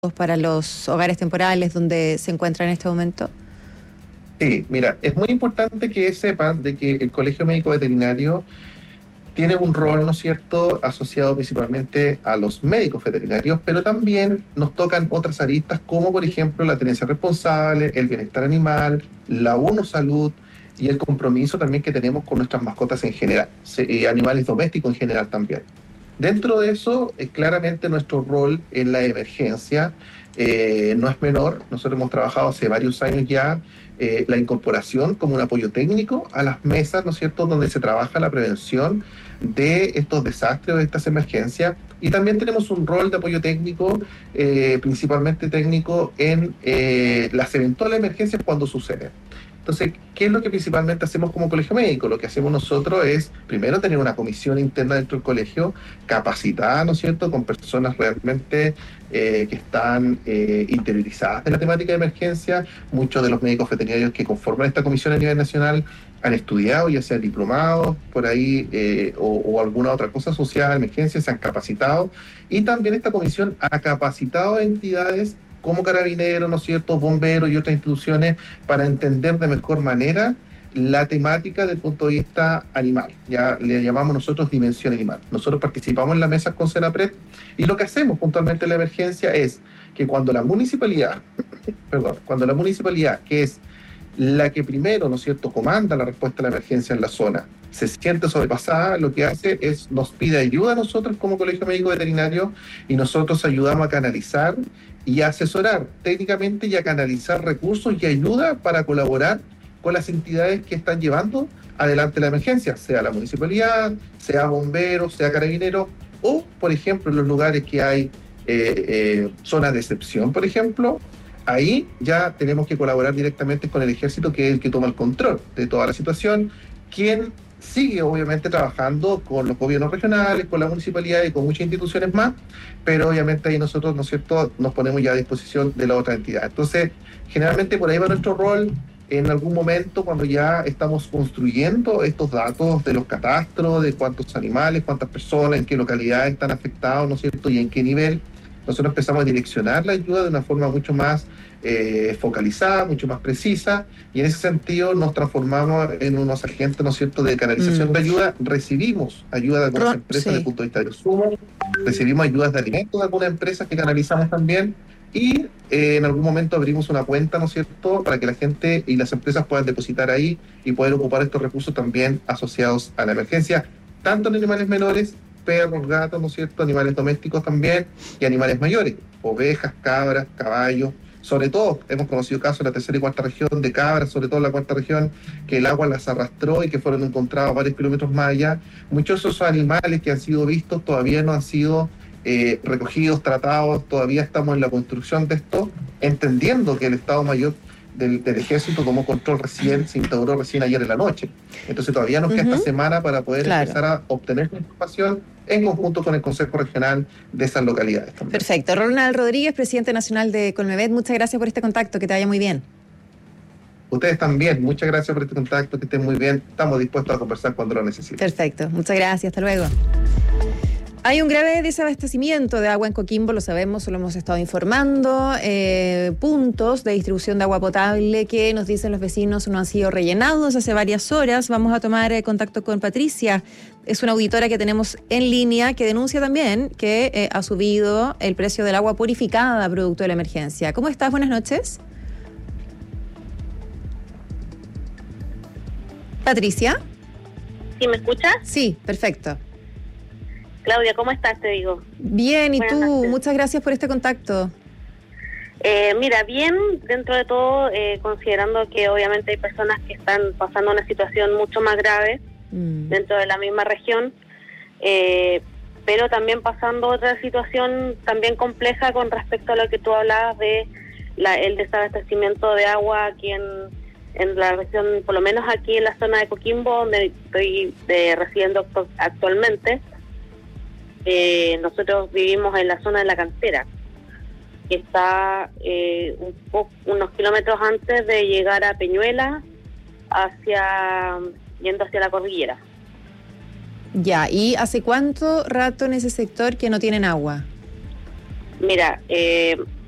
para los hogares temporales donde se encuentran en este momento? Sí, mira, es muy importante que sepan de que el Colegio Médico Veterinario tiene un rol, ¿no es cierto?, asociado principalmente a los médicos veterinarios, pero también nos tocan otras aristas como, por ejemplo, la tenencia responsable, el bienestar animal, la Uno Salud y el compromiso también que tenemos con nuestras mascotas en general, y animales domésticos en general también. Dentro de eso, claramente nuestro rol en la emergencia no es menor. Nosotros hemos trabajado hace varios años ya la incorporación como un apoyo técnico a las mesas, ¿no es cierto?, donde se trabaja la prevención de estos desastres o de estas emergencias. Y también tenemos un rol de apoyo técnico, principalmente técnico, en las eventuales emergencias cuando suceden. Entonces, ¿qué es lo que principalmente hacemos como colegio médico? Lo que hacemos nosotros es, primero, tener una comisión interna dentro del colegio, capacitada, ¿no es cierto?, con personas realmente que están interiorizadas de la temática de emergencia. Muchos de los médicos veterinarios que conforman esta comisión a nivel nacional han estudiado, ya sea diplomados por ahí o alguna otra cosa asociada a emergencia, se han capacitado. Y también esta comisión ha capacitado a entidades como Carabineros, ¿no es cierto?, bomberos y otras instituciones para entender de mejor manera la temática desde el punto de vista animal. Ya le llamamos nosotros dimensión animal. Nosotros participamos en la mesa con Senapred y lo que hacemos puntualmente en la emergencia es que cuando la municipalidad, que es la que primero, ¿no es cierto?, comanda la respuesta a la emergencia en la zona, se siente sobrepasada, lo que hace es nos pide ayuda a nosotros como Colegio Médico Veterinario y nosotros ayudamos a canalizar y a asesorar técnicamente y a canalizar recursos y ayuda para colaborar con las entidades que están llevando adelante la emergencia, sea la municipalidad, sea bomberos, sea carabineros, o, por ejemplo, en los lugares que hay zonas de excepción, por ejemplo, ahí ya tenemos que colaborar directamente con el ejército, que es el que toma el control de toda la situación, quien sigue obviamente trabajando con los gobiernos regionales, con la municipalidad y con muchas instituciones más, pero obviamente ahí nosotros, ¿no es cierto?, nos ponemos ya a disposición de la otra entidad. Entonces, generalmente por ahí va nuestro rol. En algún momento, cuando ya estamos construyendo estos datos de los catastros, de cuántos animales, cuántas personas, en qué localidades están afectados, ¿no es cierto?, y en qué nivel, nosotros empezamos a direccionar la ayuda de una forma mucho más focalizada, mucho más precisa, y en ese sentido nos transformamos en unos agentes, ¿no es cierto?, de canalización de ayuda. Recibimos ayuda de algunas empresas desde el punto de vista de insumos, recibimos ayudas de alimentos de algunas empresas que canalizamos también, y en algún momento abrimos una cuenta, ¿no es cierto?, para que la gente y las empresas puedan depositar ahí y poder ocupar estos recursos también asociados a la emergencia, tanto en animales menores, perros, gatos, ¿no es cierto?, animales domésticos también, y animales mayores, ovejas, cabras, caballos. Sobre todo, hemos conocido casos en la tercera y cuarta región de cabras, sobre todo en la cuarta región, que el agua las arrastró y que fueron encontrados varios kilómetros más allá. Muchos de esos animales que han sido vistos todavía no han sido recogidos, tratados. Todavía estamos en la construcción de esto, entendiendo que el Estado Mayor del Ejército tomó control recién, se instauró recién ayer en la noche. Entonces todavía nos queda esta semana para poder empezar a obtener la información en conjunto con el Consejo Regional de esas localidades también. Perfecto. Ronald Rodríguez, presidente nacional de Colmevet, muchas gracias por este contacto, que te vaya muy bien. Ustedes también, muchas gracias por este contacto, que estén muy bien. Estamos dispuestos a conversar cuando lo necesiten. Perfecto, muchas gracias, hasta luego. Hay un grave desabastecimiento de agua en Coquimbo, lo sabemos, lo hemos estado informando. Puntos de distribución de agua potable que nos dicen los vecinos no han sido rellenados hace varias horas. Vamos a tomar contacto con Patricia, es una auditora que tenemos en línea que denuncia también que ha subido el precio del agua purificada producto de la emergencia. ¿Cómo estás? Buenas noches. Patricia. ¿Sí me escuchas? Sí, perfecto. Claudia, ¿cómo estás? Te digo. Bien, ¿y Buenas tú? noches. Muchas gracias por este contacto. Mira, bien, dentro de todo, considerando que obviamente hay personas que están pasando una situación mucho más grave dentro de la misma región, pero también pasando otra situación también compleja con respecto a lo que tú hablabas de el desabastecimiento de agua aquí en la región, por lo menos aquí en la zona de Coquimbo, donde estoy residiendo actualmente. Nosotros vivimos en la zona de la cantera, que está unos kilómetros antes de llegar a Peñuela, yendo hacia la cordillera. Ya, ¿y hace cuánto rato en ese sector que no tienen agua? Mira,